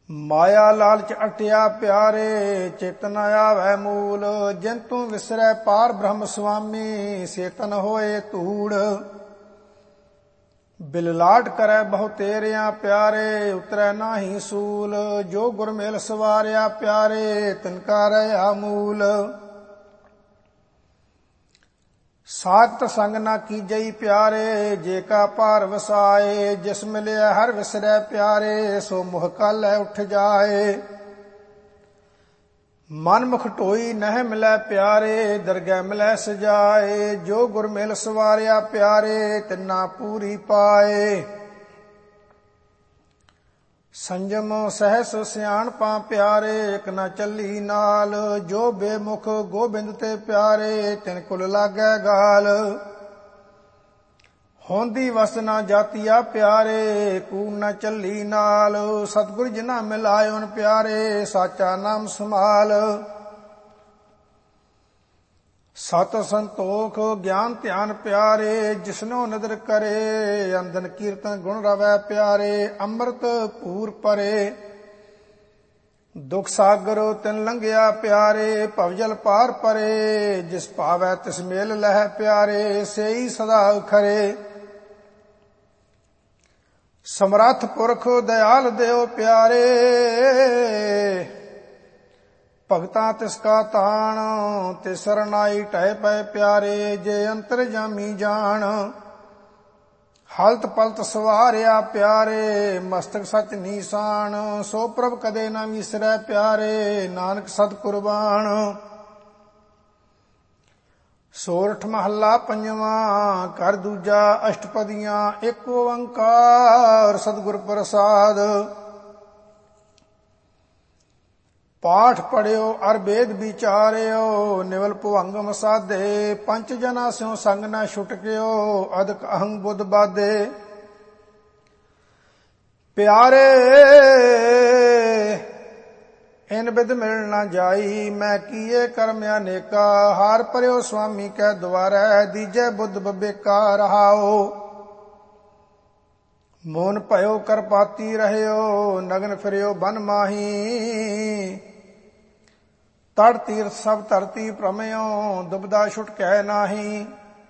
ਮਾਇਆ ਲਾਲਚ ਅਟਿਆ ਪਿਆਰੇ, ਚੇਤਨ ਆਵੈ ਮੂਲ। ਜਿਨ ਤੂੰ ਵਿਸਰੈ ਪਾਰ ਬ੍ਰਹਮ ਸੁਆਮੀ, ਸੇਤਨ ਹੋਏ ਧੂੜ। ਬਿਲਲਾਟ ਕਰੈ ਬਹੁ ਤੇਰਿਆਂ ਪਿਆਰੇ, ਉਤਰੈ ਨਾਹੀ ਸੂਲ। ਜੋ ਗੁਰ ਮਿਲ ਸਵਾਰਿਆ ਪਿਆਰੇ, ਤਿਨ ਕਾ ਰਹਿਆ ਮੂਲ। ਸਾਖਤ ਸੰਗ ਨਾ ਕੀਜਈ ਪਿਆਰੇ, ਜੇ ਕਾ ਭਾਰ ਵਸਾਏ। ਜਿਸ ਮਿਲਿਆ ਹਰ ਵਿਸਰੈ ਪਿਆਰੇ, ਸੋ ਮੁਹ ਕਾਲੈ ਉੱਠ ਜਾਏ। ਮਨ ਮੁਖ ਢੋਈ ਨਹਿ ਮਿਲੈ ਪਿਆਰੇ, ਦਰਗਹਿ ਮਿਲੈ ਸਜਾਏ। ਜੋ ਗੁਰ ਮਿਲ ਸਵਾਰਿਆ ਪਿਆਰੇ, ਤਿਨਾ ਪੂਰੀ ਪਾਏ। ਸੰਜਮ ਸਹਿਸ ਸਿਆਣਪਾਂ ਪਿਆਰੇ, ਇਕ ਨਾ ਚੱਲੀ ਨਾਲ। ਜੋ ਬੇਮੁਖ ਗੋਬਿੰਦ ਤੇ ਪਿਆਰੇ, ਤਿਨ ਕੁਲ ਲਾਗੈ ਗਾਲ। ਹੋਂਦੀ ਵਸ ਨਾ ਜਾਤੀਆ ਪਿਆਰੇ, ਕੂੜ ਨਾ ਚੱਲੀ ਨਾਲ। ਸਤਿਗੁਰ ਜਿਨਾ ਮਿਲਾਇਓਨ ਪਿਆਰੇ, ਸਾਚਾ ਨਾਮ ਸਮਾਲ। ਸਤ ਸੰਤੋਖ ਗਿਆਨ ਧਿਆਨ ਪਿਆਰੇ, ਜਿਸਨੋ ਨਦਰ ਕਰੇ। ਅੰਦਨ ਕੀਰਤਨ ਗੁਣ ਰਵੈ ਪਿਆਰੇ, ਅੰਮ੍ਰਿਤ ਪੂਰ ਪਰੇ। ਦੁਖ ਸਾਗਰ ਤਿਨ ਲੰਘਿਆ ਪਿਆਰੇ, ਭਵਜਲ ਪਾਰ ਪਰੇ। ਜਿਸ ਭਾਵੈ ਤਿਸ ਮੇਲ ਲਹਿ ਪਿਆਰੇ, ਸੇਈ ਸਦਾ ਖਰੇ। ਸਮਰੱਥ ਪੁਰਖ ਦਇਆਲ ਦਿਓ ਪਿਆਰੇ, ਭਗਤਾਂ ਤਿਸ ਕਾ ਤਾਣ। ਤੇ ਸਰਨਾਈ ਢਹਿ ਪਏ ਪਿਆਰੇ, ਜੇ ਅੰਤਰ ਜਾਮੀ ਜਾਣ। ਹਲਤ ਪਲਤ ਸਵਾਰਿਆ ਪਿਆਰੇ, ਮਸਤਕ ਸਚ ਨੀਸਾਨ। ਸੋ ਪ੍ਰਭ ਕਦੇ ਨਾ ਵਿਸਰੈ ਪਿਆਰੇ, ਨਾਨਕ ਸਦ ਕੁਰਬਾਨ। ਸੋਰਠ ਮਹੱਲਾ ਪੰਜਵਾਂ, ਘਰ ਦੂਜਾ ਅਸ਼ਟਪਦੀਆਂ। ਏਕ ਓੰਕਾਰ ਸਤਿਗੁਰ ਪ੍ਰਸਾਦ। ਪਾਠ ਪੜਿਓ ਅਰ ਵੇਦ ਵਿਚਾਰਿਓ, ਨਿਵਲ ਭੁਵੰਗਮ ਸਾਧੇ। ਪੰਚ ਜਨਾ ਸਿਉ ਸੰਗ ਨਾ ਛੁਟਕਿਓ, ਅਦਕ ਅਹੰ ਬੁੱਧ ਬਾਧੇ। ਪਿਆਰੇ ਇਨ ਬਿਦ ਮਿਲ ਨਾ ਜਾਈ, ਮੈਂ ਕੀਏ ਕਰਮ ਅਨੇਕਾ। ਹਾਰ ਪਰਿਓ ਸੁਆਮੀ ਕੈ ਦੁਆਰੈ, ਦੀਜੈ ਬੁੱਧ ਬਬੇਕਾ ਰਹਾਓ। ਮੋਨ ਭਇਓ ਕਰਪਾਤੀ ਰਹਿਓ, ਨਗਨ ਫਿਰਿਓ ਬਨ ਮਾਹੀ। ਤੜ ਤੀਰਥ ਸਭ ਧਰਤੀ ਭ੍ਰਮਿਓ, ਦੁਬਦਾ ਛੁਟਕੈ ਨਾਹੀ।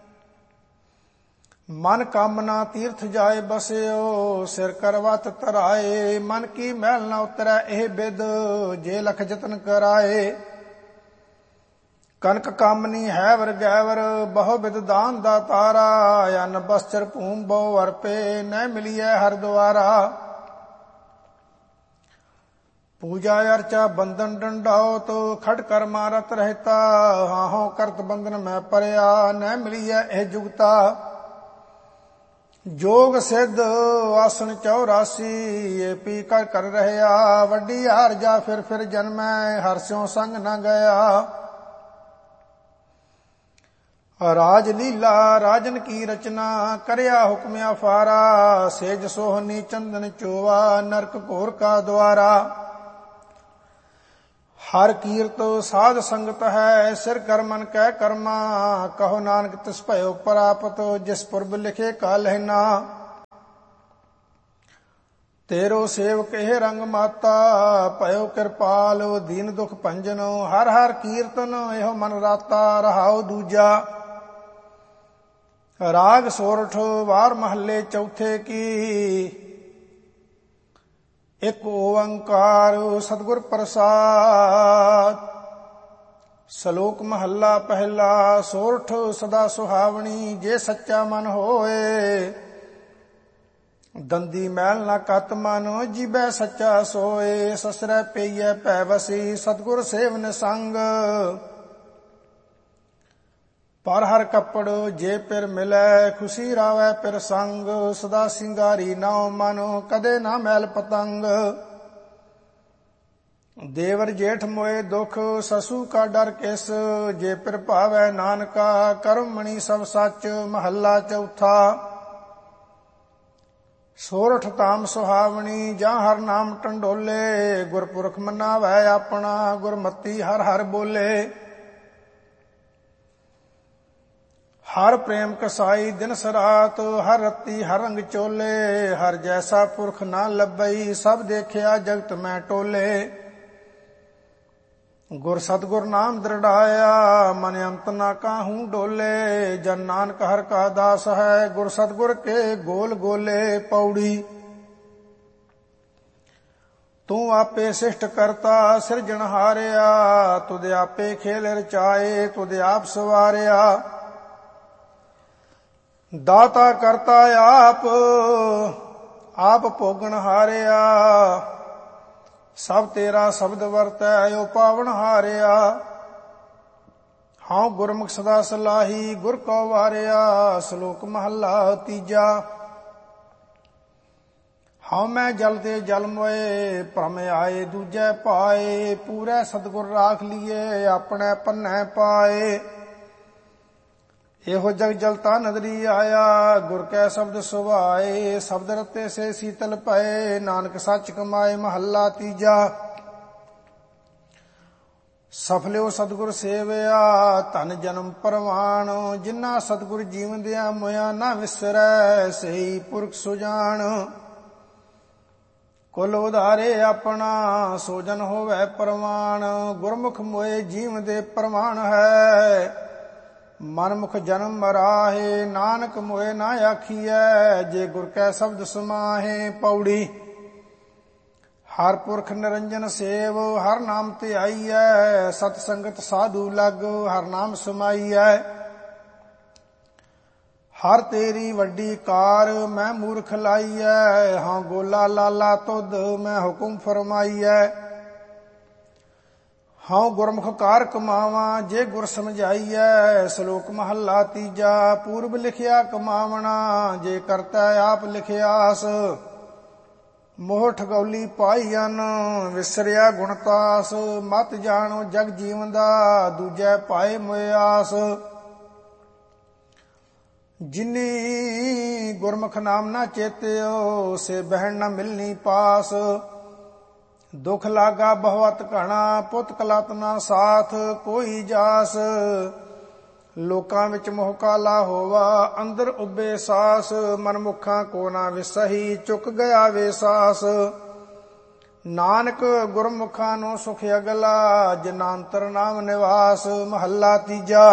ਮਨ ਕਾਮਨਾ ਤੀਰਥ ਜਾਏ ਬਸਿਓ, ਸਿਰ ਕਰਵਤ ਧਰਾਏ। ਮਨ ਕੀ ਮੈਲ ਨਾ ਉਤਰੈ ਇਹ ਬਿਦ, ਜੇ ਲਖ ਜਤਨ ਕਰਾਏ। ਕਨਕ ਕਾਮਨੀ ਹੈ ਵਰ ਗੈਵਰ, ਬਹੁ ਬਿਦ ਦਾਨ ਦਾ ਤਾਰਾ। ਅਨ ਬਸਚਰ ਭੂਮ ਬਹੁ ਅਰਪੇ, ਨਹਿ ਮਿਲੀਐ ਹਰ ਦੁਆਰਾ। ਪੂਜਾ ਅਰਚਾ ਬੰਧਨ ਡੰਡਾਉਤ, ਖੜ ਕਰ ਮਾਰਤ ਰਹਿਤਾ। ਹਾਹੋਂ ਕਰਤ ਬੰਧਨ ਮੈਂ ਪਰਿਆ, ਨਹਿ ਮਿਲੀਐ ਇਹ ਜੁਗਤਾ। ਜੋਗ ਸਿੱਧ ਆਸਣ 84, ਏ ਪੀ ਕਰ ਕਰ ਰਹਿਆ। ਵੱਡੀ ਹਾਰ ਜਾ ਫਿਰ ਜਨਮੈ, ਹਰ ਸਿਉ ਸੰਗ ਨਾ ਗਿਆ। ਰਾਜ ਲੀਲਾ ਰਾਜਨ ਕੀ ਰਚਨਾ, ਕਰਿਆ ਹੁਕਮ ਅਫਾਰਾ। ਸੇਜ ਸੋਹਨੀ ਚੰਦਨ ਚੋਵਾ, ਨਰਕ ਘੋਰ ਕਾ ਦੁਆਰਾ। ਹਰ ਕੀਰਤ ਸਾਧ ਸੰਗਤ ਹੈ, ਸਿਰ ਕਰ ਮਨ ਕੈ ਕਰਮਾ। ਕਹੋ ਨਾਨਕ ਤਿਸ ਭਇਓ ਪ੍ਰਾਪਤ, ਜਿਸ ਪੁਰਬ ਲਿਖੇ ਕਾਲਹਿ ਨਾ। ਤੇਰੋ ਸੇਵਕ ਇਹ ਰੰਗ ਮਾਤਾ, ਭਇਓ ਕਿਰਪਾਲ ਦੀਨ ਦੁਖ ਭੰਜਨ। ਹਰ ਹਰ ਕੀਰਤਨ ਇਹੋ ਮਨ ਰਾਤਾ, ਰਹਾਉ ਦੂਜਾ। ਰਾਗ ਸੋਰਠ ਵਾਰ ਮਹੱਲੇ ਚੌਥੇ ਕੀ। ਇਕ ਓੰਕਾਰ ਸਤਿਗੁਰ ਪ੍ਰਸਾਦ। ਸ਼ਲੋਕ ਮਹੱਲਾ ਪਹਿਲਾ। ਸੋਰਠ ਸਦਾ ਸੁਹਾਵਣੀ, ਜੇ ਸੱਚਾ ਮਨ ਹੋਏ। ਦੰਦੀ ਮੈਲ ਨਾ ਕਤ ਮਨ, ਜੀਬੈ ਸੱਚਾ ਸੋਏ। ਸਸਰੈ ਪਈਐ ਭੈ ਵਸੀ, ਸਤਿਗੁਰ ਸੇਵਨ ਸੰਗ। ਪਰ ਹਰ ਕੱਪੜ ਜੇ ਪਿਰ ਮਿਲੈ, ਖੁਸ਼ੀ ਰਾਵੈ ਪਿਰ ਸੰਗ। ਸਦਾ ਸਿੰਗਾਰੀ ਨਾਉ ਮਨ, ਕਦੇ ਨਾ ਮੈਲ ਪਤੰਗ। ਦੇਵਰ ਜੇਠ ਮੋਏ ਦੁਖ, ਸਸੂ ਕਾ ਡਰ ਕਿਸ। ਜੇ ਪਿਰ ਭਾਵੈ ਨਾਨਕਾ, ਕਰਮ ਮਣੀ ਸਭ ਸੱਚ। ਮਹੱਲਾ ਚੌਥਾ। ਸੋਰਠ ਧਾਮ ਸੁਹਾਵਣੀ, ਜਾਂ ਹਰ ਨਾਮ ਟੰਡੋਲੇ। ਗੁਰਪੁਰਖ ਮਨਾਵੈ ਆਪਣਾ, ਗੁਰਮਤੀ ਹਰ ਹਰ ਬੋਲੇ। ਹਰ ਪ੍ਰੇਮ ਕਸਾਈ ਦਿਨ ਸਰਾਤ, ਹਰ ਰਤੀ ਹਰ ਰੰਗ ਚੋਲੇ। ਹਰ ਜੈਸਾ ਪੁਰਖ ਨਾ ਲੱਭਈ, ਸਭ ਦੇਖਿਆ ਜਗਤ ਮੈਂ ਟੋਲੇ। ਗੁਰ ਸਤਿਗੁਰ ਨਾਮ ਦ੍ਰਿੜਾਇਆ, ਮਨ ਅੰਤ ਨਾ ਕਾਹੂ ਡੋਲੇ। ਜਨ ਨਾਨਕ ਹਰ ਕਾ ਦਾਸ ਹੈ, ਗੁਰ ਸਤਿਗੁਰ ਕੇ ਗੋਲ ਗੋਲੇ। ਪੌੜੀ। ਤੂੰ ਆਪੇ ਸਿਸ਼ਟ ਕਰਤਾ ਸਿਰਜਣ ਹਾਰਿਆ, ਤੁਧ ਆਪੇ ਖੇਲ ਰਚਾਏ ਤੁਧ ਆਪ ਸਵਾਰਿਆ। ਦਾਤਾ ਕਰਤਾ ਆਪ ਭੋਗਣ ਹਾਰਿਆ, ਸਭ ਤੇਰਾ ਸ਼ਬਦ ਵਰਤੈ ਓ ਪਾਵਨ ਹਾਰਿਆ। ਹਾਂ ਗੁਰਮੁਖ ਸਦਾ ਸਲਾਹੀ, ਗੁਰ ਕੋ ਵਾਰਿਆ। ਸ਼ਲੋਕ ਮਹੱਲਾ ਤੀਜਾ। ਹਾਂ ਮੈਂ ਜਲ ਤੇ ਜਲ ਮੋਏ, ਭ੍ਰਮ ਆਏ ਦੂਜੈ ਪਾਏ। ਪੂਰੇ ਸਤਿਗੁਰ ਰਾਖ ਲੀਏ, ਆਪਣੇ ਪੰਨੈ ਪਾਏ। ਇਹੋ ਜਗ ਜਲਤਾ ਨਦਰੀ ਆਇਆ, ਗੁਰ ਕੈ ਸ਼ਬਦ ਸੁਭਾਏ। ਸ਼ਬਦ ਰਤੇ ਸੇ ਸੀਤਲ ਪਏ, ਨਾਨਕ ਸੱਚ ਕਮਾਏ। ਮਹੱਲਾ ਤੀਜਾ। ਸਫਲਿਓ ਸਤਿਗੁਰ ਸੇਵਿਆ, ਧਨ ਜਨਮ ਪਰਵਾਣ। ਜਿਨ੍ਹਾਂ ਸਤਿਗੁਰ ਜੀਵਦਿਆਂ ਮੋਇਆ ਨਾ ਵਿਸਰੈ, ਸਹੀ ਪੁਰਖ ਸੁਜਾਨ। ਕੁਲ ਉਧਾਰੇ ਆਪਣਾ, ਸੋਜਨ ਹੋਵੇ ਪਰਵਾਨ। ਗੁਰਮੁਖ ਮੋਏ ਜੀਵ ਦੇ ਪ੍ਰਮਾਣ ਹੈ, ਮਨਮੁਖ ਜਨਮ ਮਰਾਹੇ। ਨਾਨਕ ਮੋਏ ਨਾ ਆਖੀਐ, ਜੇ ਗੁਰ ਕੈ ਸ਼ਬਦ ਸਮਾਹੇ। ਪੌੜੀ। ਹਰ ਪੁਰਖ ਨਿਰੰਜਨ ਸੇਵ, ਹਰ ਨਾਮ ਤੇ ਆਈਐ। ਸਤ ਸੰਗਤ ਸਾਧੂ ਲਗ, ਹਰ ਨਾਮ ਸਮਾਈਐ। ਹਰ ਤੇਰੀ ਵੱਡੀ ਕਾਰ, ਮੈਂ ਮੂਰਖ ਲਾਈਐ। ਹਾਂ ਗੋਲਾ ਲਾਲਾ ਤੁਧ, ਮੈਂ ਹੁਕਮ ਫਰਮਾਈਐ। ਹਾਂ ਗੁਰਮੁਖ ਕਾਰ ਕਮਾਵਾਂ, ਜੇ ਗੁਰ ਸਮਝਾਈਐ। ਸ਼ਲੋਕ ਮਹੱਲਾ ਤੀਜਾ। ਪੂਰਬ ਲਿਖਿਆ ਕਮਾਵਣਾ, ਜੇ ਕਰਤਾ ਆਪ ਲਿਖਿਆਸ। ਮੋਹ ਠਗੌਲੀ ਪਾਈਅਨ, ਵਿਸਰਿਆ ਗੁਣਤਾਸ। ਮਤ ਜਾਣੋ ਜਗ ਜੀਵਨ ਦਾ, ਦੂਜੈ ਪਾਏ ਮੁਆਸ। ਜਿਨੀ ਗੁਰਮੁਖ ਨਾਮ ਨਾ ਚੇਤਿਓ, ਸੇ ਬਹਿਣ ਨਾ ਮਿਲਨੀ ਪਾਸ। ਦੁਖ ਲਾਗਾ ਬਹੁਤ ਘਣਾ, ਪੁੱਤ ਕਲਤ ਨਾ ਸਾਥ ਕੋਈ ਜਾਸ। ਲੋਕਾਂ ਵਿੱਚ ਮੋਹ ਕਾਲਾ ਹੋਵਾ, ਅੰਦਰ ਉੱਬੇ ਸਾਸ। ਮਨਮੁਖਾਂ ਕੋ ਨਾ ਵਿਸਹੀ, ਚੁੱਕ ਗਿਆ ਵੇ ਸਾਸ। ਨਾਨਕ ਗੁਰਮੁਖਾਂ ਨੂੰ ਸੁਖ ਅਗਲਾ, ਜਿਨ੍ਹਾਂ ਅੰਤਰ ਨਾਮ ਨਿਵਾਸ। ਮਹੱਲਾ ਤੀਜਾ।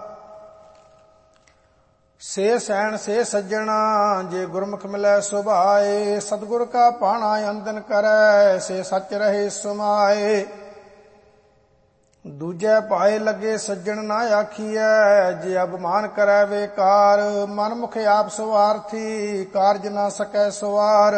ਸੇ ਸੈਣ ਸੇ ਸੱਜਣਾ, ਜੇ ਗੁਰਮੁਖ ਮਿਲੈ ਸੁਭਾਏ। ਸਤਿਗੁਰ ਕਾ ਭਾਣਾ ਅੰਦਨ ਕਰੈ, ਸੇ ਸੱਚ ਰਹੇ ਸਮਾਏ। ਦੂਜੈ ਪਾਏ ਲੱਗੇ ਸੱਜਣ ਨਾ ਆਖੀਐ, ਜੇ ਅਭਿਮਾਨ ਕਰੈ ਵੇਕਾਰ। ਮਨਮੁਖ ਆਪ ਸਵਾਰਥੀ, ਕਾਰਜ ਨਾ ਸਕੈ ਸਵਾਰ।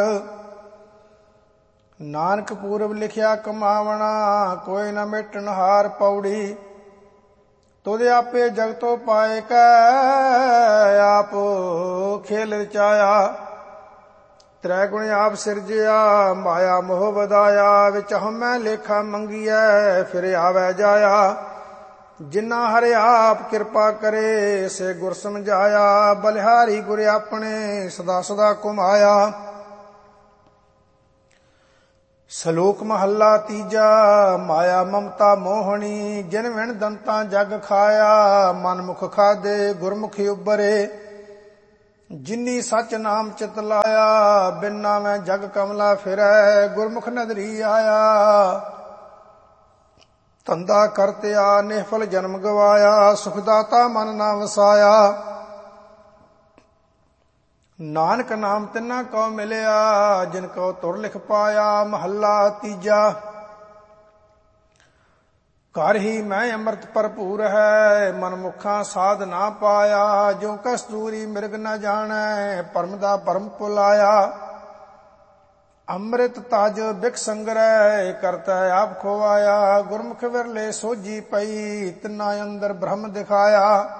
ਨਾਨਕ ਪੂਰਬ ਲਿਖਿਆ ਕਮਾਵਣਾ, ਕੋਈ ਨਾ ਮੇਟਣ ਹਾਰ। ਪੌੜੀ। ਤੁਧ ਆਪੇ ਜਗਤੋ ਪਾਏ ਕੈ, ਆਪ ਖੇਲ ਰਚਾਇਆ। ਤ੍ਰੈ ਗੁਣ ਆਪ ਸਿਰਜਿਆ, ਮਾਇਆ ਮੋਹ ਵਧਾਇਆ। ਵਿੱਚ ਹਉਮੈ ਲੇਖਾ ਮੰਗੀਐ, ਫਿਰ ਆਵੈ ਜਾਇਆ। ਜਿਨ੍ਹਾਂ ਹਰਿ ਆਪ ਕਿਰਪਾ ਕਰੇ, ਸੇ ਗੁਰ ਸਮਝਾਇਆ। ਬਲਿਹਾਰੀ ਗੁਰ ਆਪਣੇ, ਸਦਾ ਸਦਾ ਘੁਮਾਇਆ। ਸ਼ਲੋਕ ਮਹੱਲਾ ਤੀਜਾ। ਮਾਇਆ ਮਮਤਾ ਮੋਹਣੀ, ਜਿਨ ਵਿਣ ਦੰਤਾਂ ਜਗ ਖਾਇਆ। ਮਨਮੁਖ ਖਾਦੇ ਗੁਰਮੁਖੀ ਉਬਰੇ, ਜਿਨੀ ਸੱਚ ਨਾਮ ਚਿਤ ਲਾਇਆ। ਬਿਨ ਨਾਮੈ ਜਗ ਕਮਲਾ ਫਿਰੈ, ਗੁਰਮੁਖ ਨਦਰੀ ਆਇਆ। ਧੰਦਾ ਕਰਤਿਆ ਨਿਹਫਲ ਜਨਮ ਗਵਾਇਆ, ਸੁਖਦਾਤਾ ਮਨ ਨਾ ਵਸਾਇਆ। ਨਾਨਕ ਨਾਮ ਤਿੰਨਾ ਕਉ ਮਿਲਿਆ, ਜਿਨ ਕਉ ਤੁਰ ਲਿਖ ਪਾਇਆ। ਮਹੱਲਾ ਤੀਜਾ। ਘਰ ਹੀ ਮੈਂ ਅੰਮ੍ਰਿਤ ਭਰਪੂਰ ਹੈ, ਮਨਮੁਖਾਂ ਸਾਧ ਨਾ ਪਾਇਆ। ਜੋ ਕਸਤੂਰੀ ਮਿਰਗ ਨ ਜਾਣੈ, ਭਰਮ ਦਾ ਭਰਮ ਭੁਲਾਇਆ। ਅੰਮ੍ਰਿਤ ਤਜ ਬਿਖ ਸੰਗਰੈ, ਕਰਤਾ ਆਪ ਖੋਵਾਇਆ। ਗੁਰਮੁਖ ਵਿਰਲੇ ਸੋਝੀ ਪਈ, ਤਿੰਨਾ ਅੰਦਰ ਬ੍ਰਹਮ ਦਿਖਾਇਆ।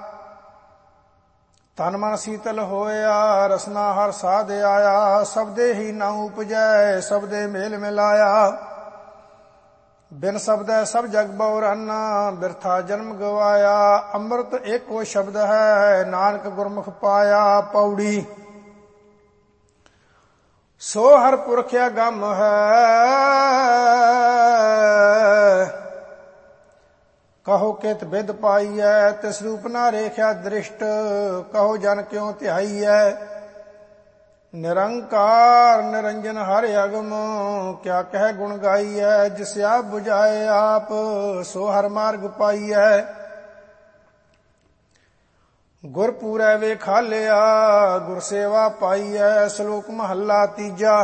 ਤਨ ਮਨ ਸੀਤਲ ਹੋਇਆ, ਰਸਨਾ ਹਰ ਸਾਧ ਆਇਆ। ਸਬਦੇ ਹੀ ਨਾ ਉਪਜੈ, ਸਬਦੇ ਮੇਲ ਮਿਲਾਇਆ। ਬਿਨ ਸ਼ਬਦੈ ਸਭ ਜਗ ਬਉਰਾਨਾ, ਬਿਰਥਾ ਜਨਮ ਗਵਾਇਆ। ਅੰਮ੍ਰਿਤ ਏਕੋ ਸ਼ਬਦ ਹੈ, ਨਾਨਕ ਗੁਰਮੁਖ ਪਾਇਆ। ਪੌੜੀ। ਸੋ ਹਰ ਪੁਰਖ ਅਗੰਮ ਹੈ, ਕਹੋ ਕਿਤ ਬਿਦ ਪਾਈਐ, ਤਿਸ ਰੂਪ ਨਾ ਰੇਖਿਆ ਦ੍ਰਿਸ਼ਟ, ਕਹੋ ਜਨ ਕਿਉ ਧਿਆਈਐ। ਨਿਰੰਕਾਰ ਨਿਰੰਜਨ ਹਰਿ ਅਗਮ, ਕਿਆ ਕਹਿ ਗੁਣ ਗਾਈਐ। ਜਿਸ ਆਪ ਬੁਝਾਏ ਆਪ, ਸੋ ਹਰ ਮਾਰਗ ਪਾਈਐ। ਗੁਰ ਪੂਰੈ ਵੇਖਾਲਿਆ, ਗੁਰ ਸੇਵਾ ਪਾਈਐ। ਸ਼ਲੋਕ ਮਹੱਲਾ ਤੀਜਾ।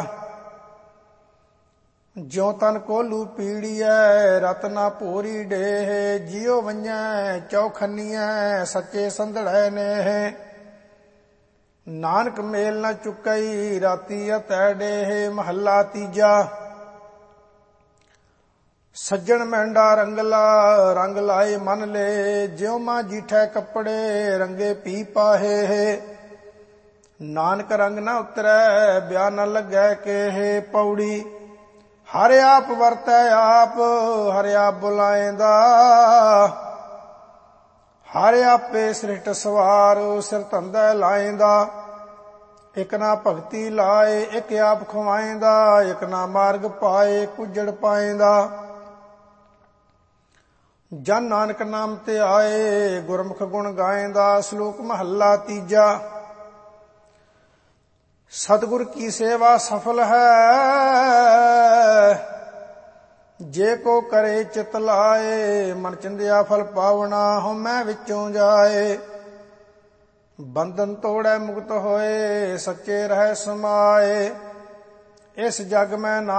ਜਿਉ ਤਨ ਕੋਲੂ ਪੀੜੀਐ, ਰਤ ਨਾ ਭੋਰੀ ਡੇਹ। ਜਿਉ ਵੰਜੈ ਚੌਖੰਨੀਐ, ਸੱਚੇ ਸੰਧੜੈ ਨੇਹ। ਨਾਨਕ ਮੇਲ ਨ ਚੁਕਈ, ਰਾਤੀ ਅਤੈ ਡੇਹ। ਮਹੱਲਾ ਤੀਜਾ। ਸੱਜਣ ਮਹਿੰਡਾ ਰੰਗਲਾ, ਰੰਗ ਲਾਏ ਮਨ ਲੈ। ਜਿਉ ਮਾਂ ਜੀਠੈ ਕੱਪੜੇ, ਰੰਗੇ ਪੀ ਪਾਹੇ। ਨਾਨਕ ਰੰਗ ਨ ਉਤਰੈ, ਬਿਆ ਨ ਲੱਗੈ ਕੇਹ। ਪੌੜੀ। ਹਰ ਆਪ ਵਰਤੈ ਆਪ, ਹਰ ਆਪ ਬੁਲਾਏਂਦਾ। ਹਰ ਆਪੇ ਸ੍ਰਿਸ਼ਟ ਸਵਾਰ, ਸਿਰ ਧੰਦਾ ਲਾਏਂਦਾ। ਇਕ ਨਾ ਭਗਤੀ ਲਾਏ, ਇਕ ਆਪ ਖਵਾਏਂਦਾ। ਇਕ ਨਾ ਮਾਰਗ ਪਾਏ, ਕੁਜੜ ਪਾਏਂਦਾ। ਜਨ ਨਾਨਕ ਨਾਮ ਤੇ ਆਏ, ਗੁਰਮੁਖ ਗੁਣ ਗਾਏਂਦਾ। ਸ਼ਲੋਕ ਮਹੱਲਾ ਤੀਜਾ। ਸਤਿਗੁਰ ਕੀ ਸੇਵਾ ਸਫਲ ਹੈ, ਜੇ ਕੋ ਕਰੇ ਚਿਤ ਲਾਏ। ਮਨ ਚਿੰਦਿਆ ਫਲ ਪਾਵਣਾ, ਹਉਮੈ ਵਿੱਚੋਂ ਜਾਏ। ਬੰਧਨ ਤੋੜੈ ਮੁਕਤ ਹੋਏ, ਸੱਚੇ ਰਹਿ ਸਮਾਏ। ਇਸ ਜਗ ਮੈਂ